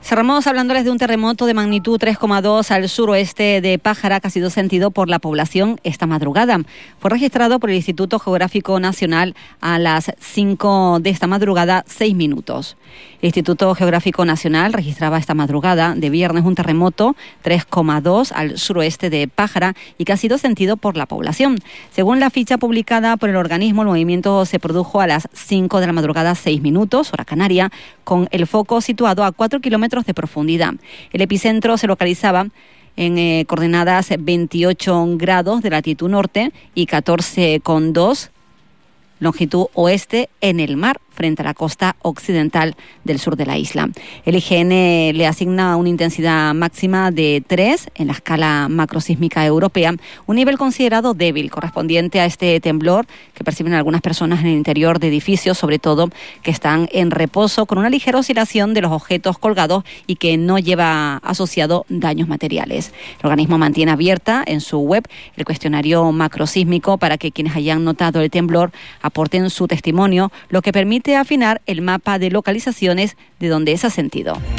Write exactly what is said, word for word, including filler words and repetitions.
Cerramos hablándoles de un terremoto de magnitud tres coma dos al suroeste de Pájara, que ha sido sentido por la población esta madrugada. Fue registrado por el Instituto Geográfico Nacional a las cinco de esta madrugada, seis minutos. El Instituto Geográfico Nacional registraba esta madrugada de viernes un terremoto tres coma dos al suroeste de Pájara y que ha sido sentido por la población. Según la ficha publicada por el organismo, el movimiento se produjo a las cinco de la madrugada, seis minutos, hora canaria, con el foco situado a cuatro kilómetros de profundidad. El epicentro se localizaba en eh, coordenadas veintiocho grados de latitud norte y catorce coma dos longitud oeste en el mar, frente a la costa occidental del sur de la isla. El I G N le asigna una intensidad máxima de tres en la escala macrosísmica europea, un nivel considerado débil, correspondiente a este temblor que perciben algunas personas en el interior de edificios, sobre todo que están en reposo, con una ligera oscilación de los objetos colgados y que no lleva asociado daños materiales. El organismo mantiene abierta en su web el cuestionario macrosísmico para que quienes hayan notado el temblor aporten su testimonio, lo que permite afinar el mapa de localizaciones de donde es sentido.